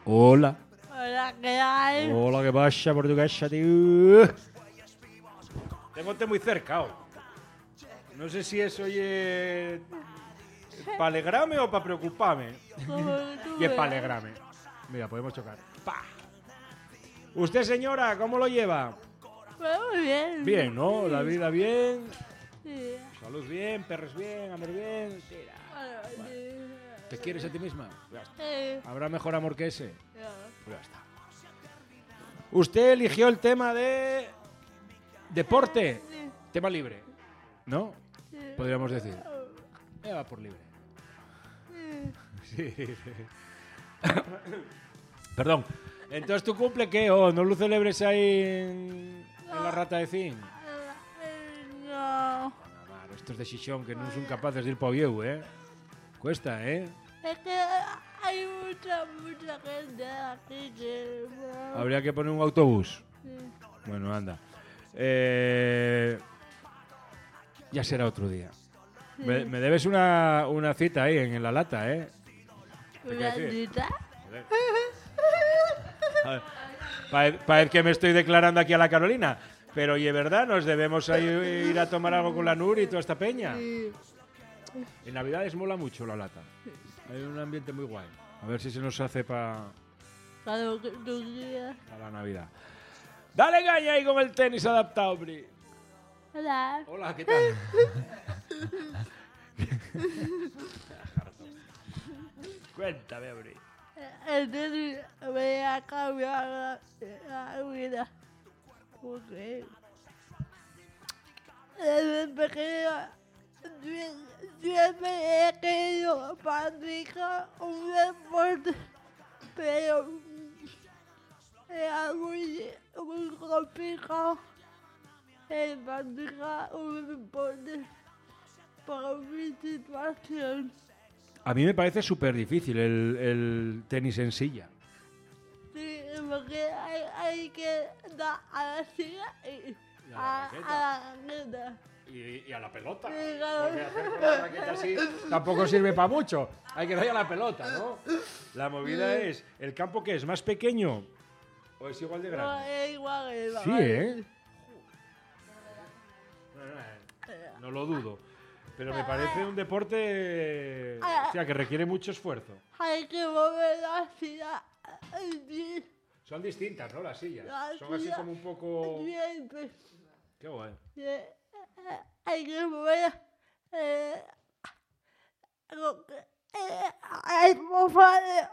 Hola. Hola, ¿qué hay? Hola, ¿qué pasa, portuguesa, tío? Tengote muy cerca, No sé si es oye para alegrarme o para preocuparme. Y es para alegrarme. Mira, podemos chocar. ¡Pah! Usted, señora, ¿cómo lo lleva? Muy bien. Bien, ¿no? La vida bien. Sí. Salud bien, perros bien, amor bien. Tira. Bueno, ¿Te quieres a ti misma? Ya está. sí. ¿Habrá mejor amor que ese? Ya. Pues ya está. Usted eligió el tema de deporte, Sí. tema libre, ¿no? Sí. Podríamos decir. Va por libre. Sí. Sí. Perdón. Entonces, ¿tu cumple qué? ¿No lo celebres ahí en la rata de zinc? No. Claro, estos de Xixón que no son capaces de ir para Oviedo, ¿eh? Cuesta, ¿eh? Es que hay mucha gente aquí que... Habría que poner un autobús. Sí. Bueno, anda. Ya será otro día. Sí. Me debes una cita ahí en la lata, ¿eh? ¿Una decir? cita? Parece que me estoy declarando aquí a la Carolina. Pero, ¿y es verdad? ¿Nos debemos ir a tomar algo con la Nuri y toda esta peña? Sí. En Navidades mola mucho la lata. Hay un ambiente muy guay. A ver si se nos hace para Claro que tú quieras. la Navidad. Dale caña ahí con el tenis adaptado, Bri. Hola. Hola, ¿qué tal? Cuéntame, Bri. Entonces voy a cambiar la vida. Porque desde pequeño siempre he querido practicar un deporte, pero era muy complicado el practicar un deporte por mi situación. A mí me parece súper difícil el tenis en silla. Sí, porque hay que dar a la silla y Y a la a la raqueta. Y a la pelota. Sí, claro. Porque hacer con la raqueta así tampoco sirve para mucho. Hay que darle a la pelota, ¿no? La movida es, ¿el campo qué es? ¿Más pequeño o es igual de No, grande? es igual, es Sí, igual. ¿eh? No lo dudo. Pero me parece un deporte o sea, que requiere mucho esfuerzo. Hay que mover la silla bien, Son distintas, ¿no? Las sillas. La Son así silla como un poco... siempre. Qué guay. Hay que mover lo que hay almohadas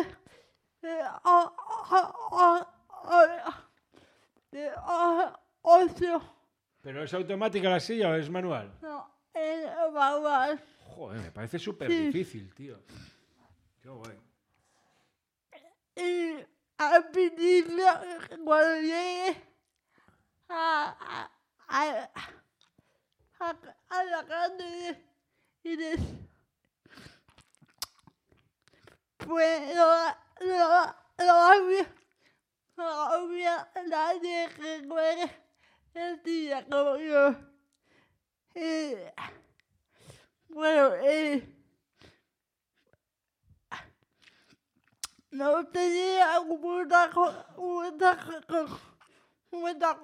de ocio. ¿Pero es automática la silla o es manual? No, es manual. Joder, me parece súper Sí. difícil, tío. Qué guay. Y al principio, cuando llegué a la calle y pues no había nadie que juegue el día como yo. Y, bueno, no tenía mucha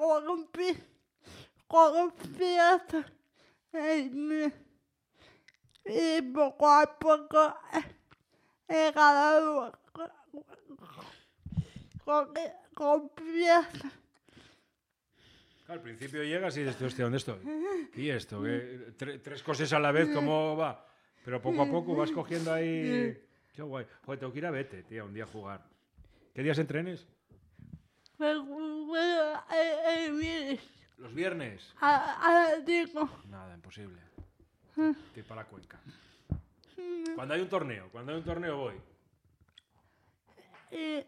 confianza en mí. Y poco a poco he ganado confianza. Al principio llegas y dices, hostia, ¿dónde estoy? ¿Y esto? ¿Qué? Tres cosas a la vez, ¿cómo va? Pero poco a poco vas cogiendo ahí... Qué guay. Joder, tengo que ir a Vete, tío, un día a jugar. ¿Qué días entrenes? Bueno, vienes ¿Los viernes? a las 5. Nada, imposible. Estoy para la Cuenca. Cuando hay un torneo voy. Y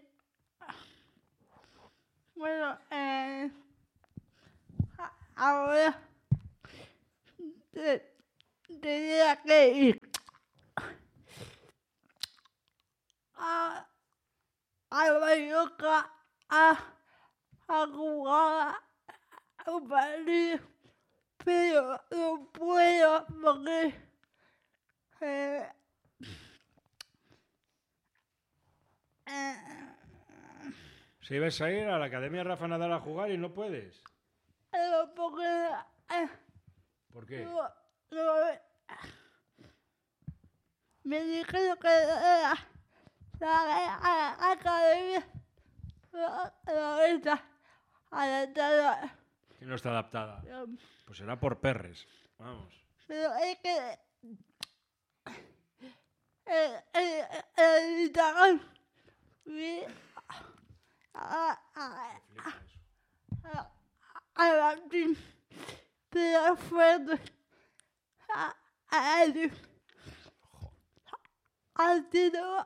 bueno, ahora tenía que ir a Mallorca a jugar un partido, pero no puedo porque Si ibas a ir a la Academia Rafa Nadal a jugar y no puedes. Porque ¿Por qué? me dijeron que la academia no está adaptada. Que no está adaptada. Pues será por perres. Vamos. Pero es que el Instagram vi a Martín de la Fuente haciendo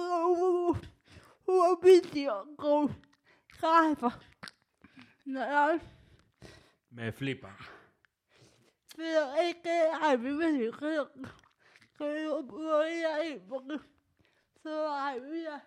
un vídeo con gafas. No, Me flipa. pero es que a mí me dijeron que no podía ir porque solo había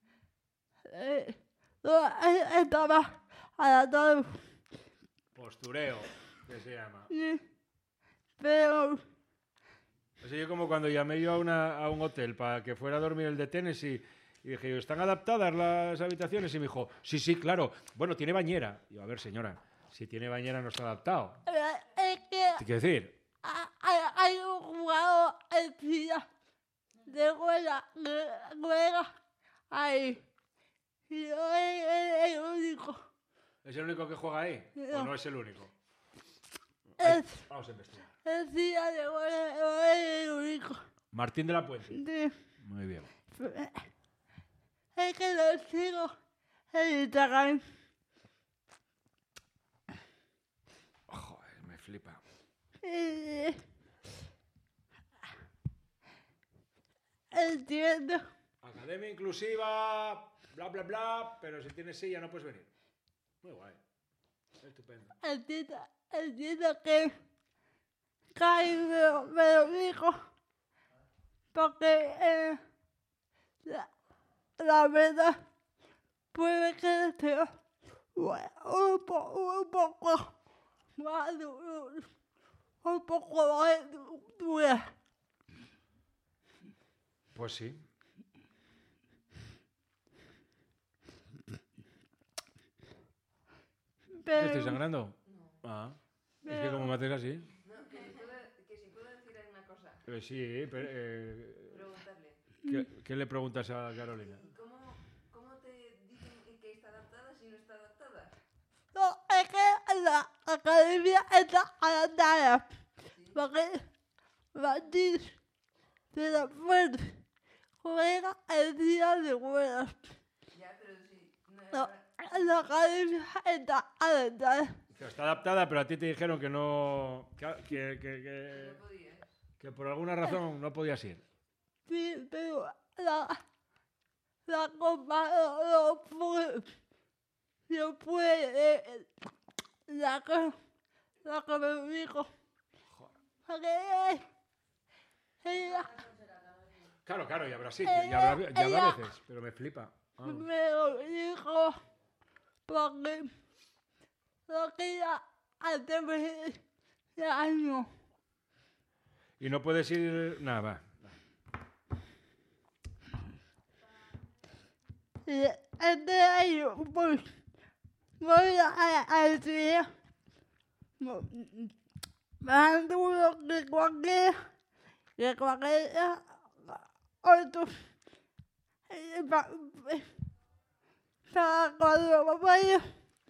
estaba adaptado. Postureo, que se llama. Pero Así yo como cuando llamé yo a un hotel para que fuera a dormir el de Tennessee y dije, ¿están adaptadas las habitaciones? Y me dijo, sí, sí, claro. Bueno, tiene bañera. Y yo, a ver, señora, si tiene bañera no está adaptado. es que ¿Qué quiere decir? hay un jugador en China de juega ahí. Y yo el único. ¿Es el único que juega ahí? No. ¿O no es el único? Es Vamos a investigar. el China de juega el único. Martín de la Puente. Sí. Muy bien. Es que lo sigo en Instagram. Joder, me flipa. Entiendo. Academia inclusiva, bla, bla, bla, pero si tienes silla no puedes venir. Muy guay. Estupendo. Entiendo que Kai me lo dijo porque la verdad puede que sea un poco más duro, un poco más dura. Pues sí. ¿Te estoy Pero, sangrando? Ah. Es que pero- como me haces así. No, que si puedo decir alguna cosa, Sí, pero, preguntarle. ¿qué le preguntas a Carolina? ¿Cómo te dicen que está adaptada si no está adaptada? no, es que la academia está adaptada. Porque Martín de la Fuente juega el día de juegos. Ya, pero si no No, la academia está adaptada. Que está adaptada, pero a ti te dijeron que no. no podías. Que por alguna razón no podías ir. Sí, pero la copa no puede. No puede. La que me dijo. Porque ella Claro, y habrá sitios, y habrá veces, pero me flipa. Vamos. me lo dijo porque lo quería hacerme daño. Y no puedes ir. Nada, va. Y este año pues voy a estudiar más duro que cualquier otro. Para cuando vaya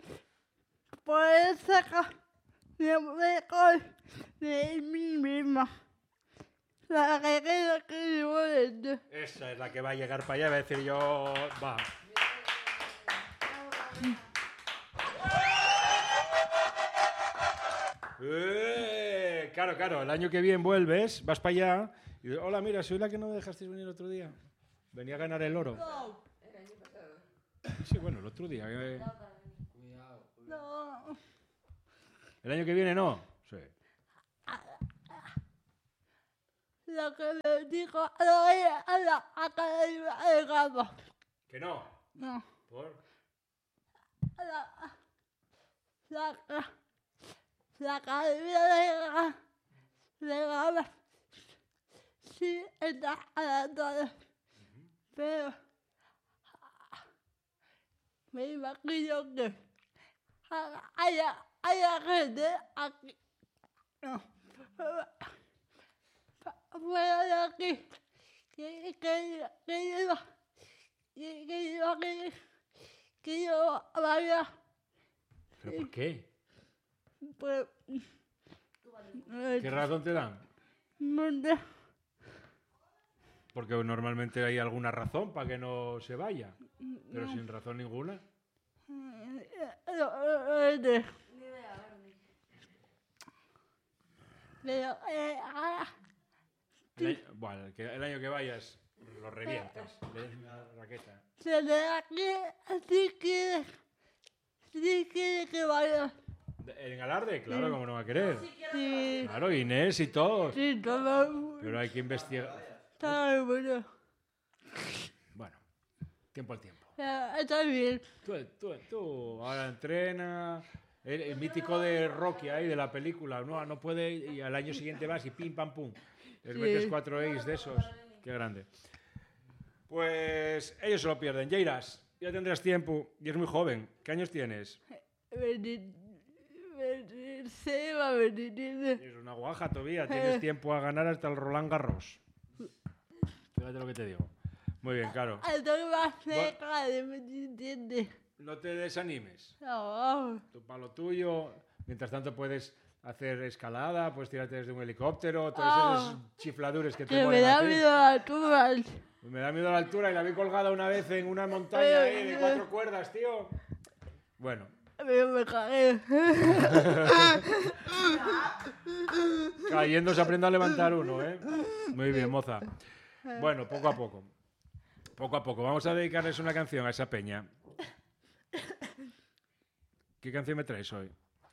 poder sacar lo mejor de mí misma. La que quiero que yo venda. Esa es la que va a llegar para allá, va a decir yo. Va. Claro, el año que viene vuelves, vas para allá y dices, hola, mira, soy la que no me dejasteis venir el otro día. Venía a ganar el oro. El año pasado. Sí, bueno, el otro día. No. ¿El año que viene no? Sí. Lo que me dijo a la academia de gama. ¿Que no? No. ¿Por? La academia de gama sí está adaptada. Pero me imagino que haya gente aquí, no, fuera de aquí, que yo vaya, ¿Pero por qué? pues, ¿Qué razón te dan? no sé, Porque normalmente hay alguna razón para que no se vaya, pero sin razón ninguna. no sé. Ni idea, Bernie. Pero, Bueno, el año que vayas lo revientas. Le das una raqueta. se le da que sí quiere que vaya. ¿En Alarde? Claro, como no va a querer. Sí, Claro, Inés y todos. sí, todo, Pero hay que investigar. todo bueno. Bueno, tiempo al tiempo. Está bien. Tú ahora entrena. El mítico de Rocky ahí, de la película. No puede y al año siguiente vas y pim, pam, pum. Les Sí. metes 4 A's de esos. Qué grande. Pues ellos se lo pierden. Jairas, ya tendrás tiempo y es muy joven. ¿Qué años tienes? 26 va a venir. Es una guaja todavía. Tienes tiempo a ganar hasta el Roland Garros. Fíjate lo que te digo. Muy bien, claro. Estoy más cerca de mi entiende. No te desanimes. No, Tú para lo tuyo. Mientras tanto puedes hacer escalada, puedes tirarte desde un helicóptero, todos esos chifladures que te que me molen a da ti. miedo a alturas. Me da miedo a la altura y la vi colgada una vez en una montaña ahí de 4 cuerdas, tío. Bueno, Pero me cagué. cayendo se aprende a levantar uno, ¿eh? Muy bien, moza. Bueno, poco a poco. Poco a poco. Vamos a dedicarles una canción a esa peña. ¿Qué canción me traes hoy?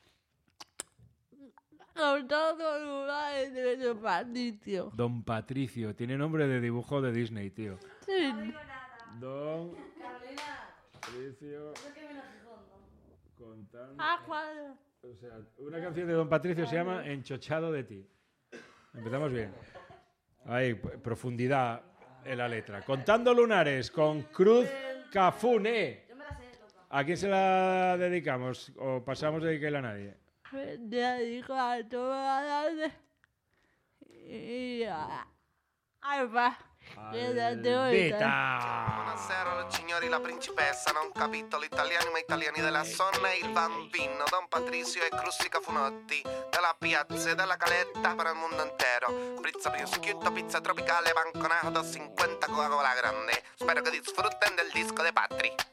Con todos los lugares de los Patricio. Don Patricio. Tiene nombre de dibujo de Disney, tío. Sí. No digo nada. Don Carolina, Patricio no sé qué viene a Gijón, ¿no? contando... Agua. O sea, una canción de Don Patricio se llama Enchochado de ti. Empezamos bien. Hay profundidad en la letra. Contando lunares con Cruz Cafune. Yo me la sé, toca. ¿A quién se la dedicamos? ¿O pasamos de dedicarla a nadie? Me dedico a todas las... Y a... Alba. Albita! Buonasera signori, la principessa, non capito l'italiano ma italiani della zona e il bambino Don Patricio e Crustica Funotti della piazza e della caletta per il mondo intero. Pizza prosciutto, pizza tropicale, banconato 50 Coca-Cola grande. Spero che disfrutten del disco de Patri.